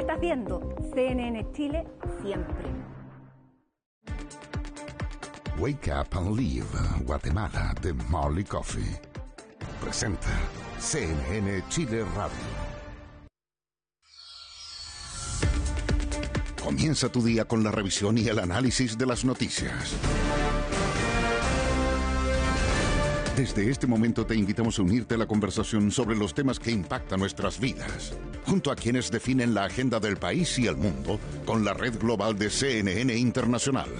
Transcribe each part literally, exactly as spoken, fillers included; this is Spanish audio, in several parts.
estás viendo C N N Chile siempre. Wake Up and Live Guatemala de Molly Coffee presenta C N N Chile Radio. Comienza tu día con la revisión y el análisis de las noticias. Desde este momento te invitamos a unirte a la conversación sobre los temas que impactan nuestras vidas, junto a quienes definen la agenda del país y el mundo con la red global de C N N Internacional.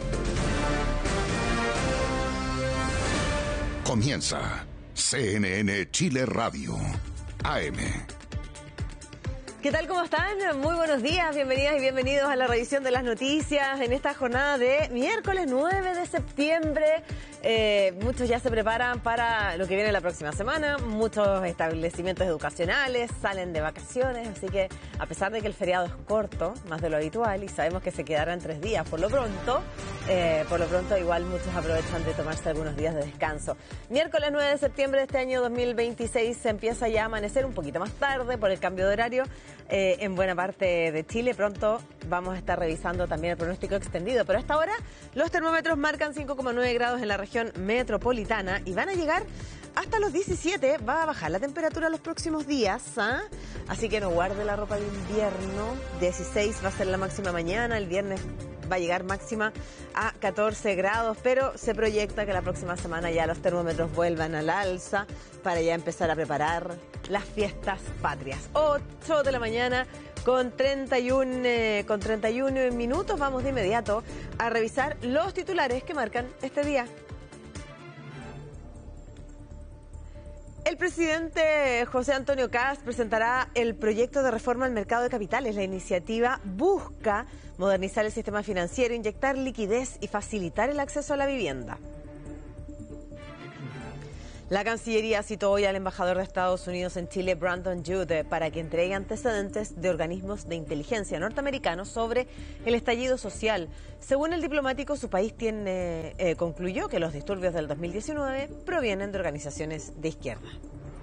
Comienza C N N Chile Radio, A M. ¿Qué tal? ¿Cómo están? Muy buenos días, bienvenidas y bienvenidos a la revisión de las noticias en esta jornada de miércoles nueve de septiembre. Eh, muchos ya se preparan para lo que viene la próxima semana, muchos establecimientos educacionales salen de vacaciones, así que a pesar de que el feriado es corto, más de lo habitual, y sabemos que se quedarán tres días por lo pronto, eh, por lo pronto igual muchos aprovechan de tomarse algunos días de descanso. Miércoles nueve de septiembre de este año dos mil veintiséis se empieza ya a amanecer un poquito más tarde por el cambio de horario eh, en buena parte de Chile. Pronto vamos a estar revisando también el pronóstico extendido, pero hasta ahora los termómetros marcan cinco coma nueve grados en la región metropolitana y van a llegar hasta los diecisiete. Va a bajar la temperatura los próximos días, ¿eh? Así que no guarde la ropa de invierno. dieciséis va a ser la máxima mañana, el viernes va a llegar máxima a catorce grados, pero se proyecta que la próxima semana ya los termómetros vuelvan al alza para ya empezar a preparar las fiestas patrias. ocho de la mañana con treinta y uno, eh, con treinta y uno minutos. Vamos de inmediato a revisar los titulares que marcan este día. El presidente José Antonio Kast presentará el proyecto de reforma al mercado de capitales. La iniciativa busca modernizar el sistema financiero, inyectar liquidez y facilitar el acceso a la vivienda. La Cancillería citó hoy al embajador de Estados Unidos en Chile, Brandon Jude, para que entregue antecedentes de organismos de inteligencia norteamericanos sobre el estallido social. Según el diplomático, su país tiene, eh, concluyó que los disturbios del dos mil diecinueve provienen de organizaciones de izquierda.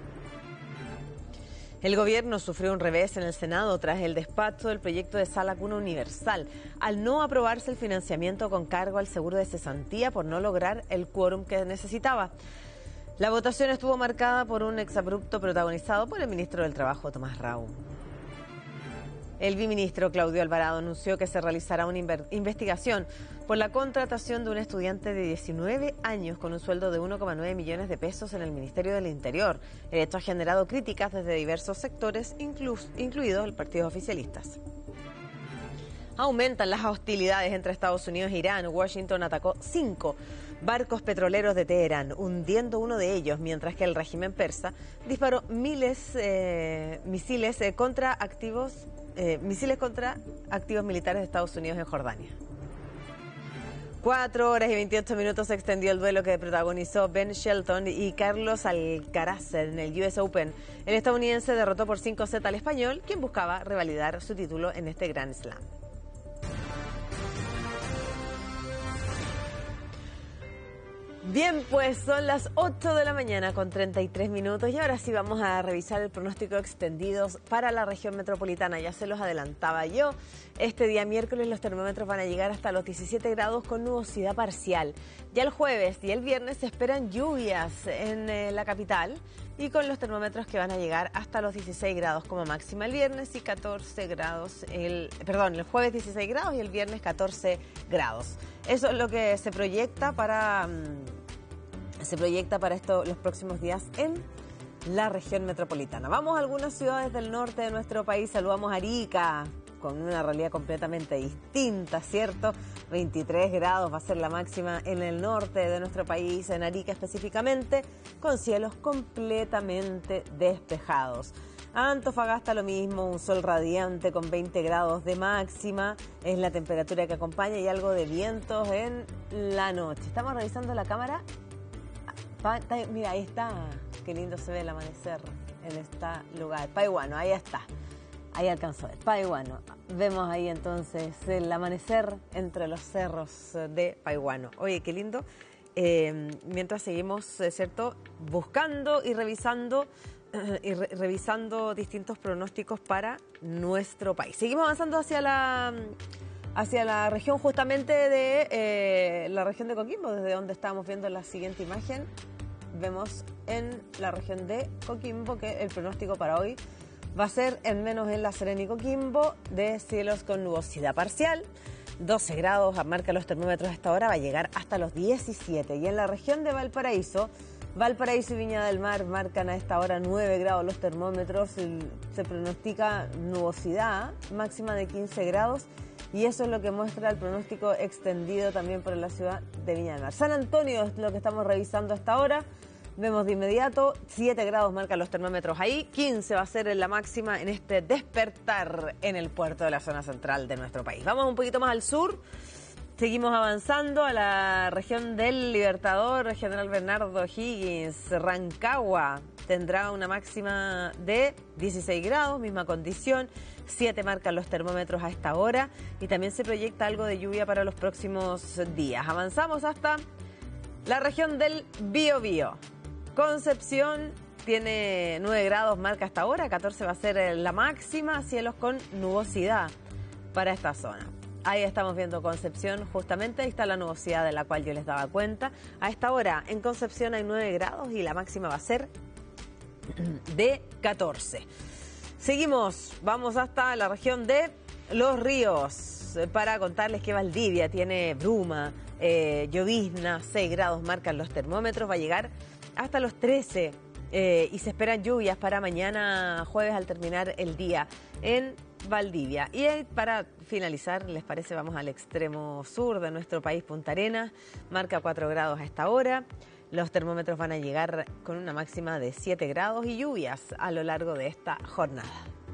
El gobierno sufrió un revés en el Senado tras el despacho del proyecto de Sala Cuna Universal, al no aprobarse el financiamiento con cargo al seguro de cesantía por no lograr el quórum que necesitaba. La votación estuvo marcada por un exabrupto protagonizado por el ministro del Trabajo, Tomás Rau. El viceministro Claudio Alvarado anunció que se realizará una investigación por la contratación de un estudiante de diecinueve años con un sueldo de uno coma nueve millones de pesos en el Ministerio del Interior. El hecho ha generado críticas desde diversos sectores, inclu incluidos el partido oficialistas. Aumentan las hostilidades entre Estados Unidos e Irán. Washington atacó cinco barcos petroleros de Teherán, hundiendo uno de ellos, mientras que el régimen persa disparó miles eh, misiles eh, contra activos eh, misiles contra activos militares de Estados Unidos en Jordania. Cuatro horas y veintiocho minutos se extendió el duelo que protagonizó Ben Shelton y Carlos Alcaraz en el U S Open. El estadounidense derrotó por cinco sets al español, quien buscaba revalidar su título en este Grand Slam. Bien, pues son las ocho de la mañana con treinta y tres minutos y ahora sí vamos a revisar el pronóstico extendido para la región metropolitana. Ya se los adelantaba yo. Este día miércoles los termómetros van a llegar hasta los diecisiete grados con nubosidad parcial. Ya el jueves y el viernes se esperan lluvias en eh, la capital y con los termómetros que van a llegar hasta los dieciséis grados como máxima el viernes y catorce grados, el, perdón, el jueves dieciséis grados y el viernes catorce grados. Eso es lo que se proyecta para... Mmm, se proyecta para esto, los próximos días en la región metropolitana. Vamos a algunas ciudades del norte de nuestro país. Saludamos a Arica, con una realidad completamente distinta, ¿cierto? veintitrés grados va a ser la máxima en el norte de nuestro país, en Arica específicamente, con cielos completamente despejados. Antofagasta lo mismo, un sol radiante con veinte grados de máxima, es la temperatura que acompaña y algo de vientos en la noche. Estamos revisando la cámara. Mira, ahí está, qué lindo se ve el amanecer en este lugar. Paihuano, ahí está, ahí alcanzó a ver, Paihuano. Vemos ahí entonces el amanecer entre los cerros de Paihuano. Oye, qué lindo. Eh, mientras seguimos, ¿cierto?, buscando y revisando y re revisando distintos pronósticos para nuestro país. Seguimos avanzando hacia la, hacia la región justamente de eh, la región de Coquimbo, desde donde estábamos viendo la siguiente imagen. Vemos en la región de Coquimbo que el pronóstico para hoy va a ser, en menos en La Serena y Coquimbo, de cielos con nubosidad parcial. doce grados marca los termómetros a esta hora, va a llegar hasta los diecisiete. Y en la región de Valparaíso, Valparaíso y Viña del Mar marcan a esta hora nueve grados los termómetros. Se pronostica nubosidad máxima de quince grados. Y eso es lo que muestra el pronóstico extendido también por la ciudad de Viña del Mar. San Antonio es lo que estamos revisando hasta ahora. Vemos de inmediato, siete grados marcan los termómetros ahí, quince va a ser la máxima en este despertar en el puerto de la zona central de nuestro país. Vamos un poquito más al sur, seguimos avanzando a la región del Libertador, General Bernardo Higgins, Rancagua. Tendrá una máxima de dieciséis grados, misma condición, siete marcan los termómetros a esta hora y también se proyecta algo de lluvia para los próximos días. Avanzamos hasta la región del Biobío. Concepción tiene nueve grados, marca hasta ahora, catorce va a ser la máxima, cielos con nubosidad para esta zona. Ahí estamos viendo Concepción, justamente, ahí está la nubosidad de la cual yo les daba cuenta. A esta hora en Concepción hay nueve grados y la máxima va a ser de catorce. Seguimos, vamos hasta la región de Los Ríos para contarles que Valdivia tiene bruma, eh, llovizna, seis grados marcan los termómetros, va a llegar hasta los trece eh, y se esperan lluvias para mañana jueves al terminar el día en Valdivia. Y eh, para finalizar, ¿les parece? Vamos al extremo sur de nuestro país, Punta Arenas, marca cuatro grados a esta hora. Los termómetros van a llegar con una máxima de siete grados y lluvias a lo largo de esta jornada.